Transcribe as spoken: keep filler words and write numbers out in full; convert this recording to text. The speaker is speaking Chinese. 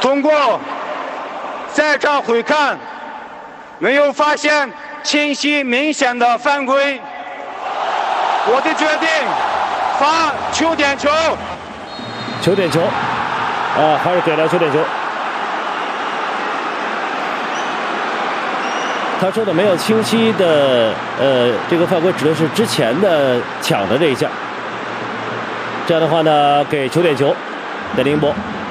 通过在场回看，没有发现清晰明显的犯规，我的决定罚球点球。 球点球，啊，还是给了球点球。他说的没有清晰的，呃，这个犯规指的是之前的抢的这一下。这样的话呢，给球点球，德林博。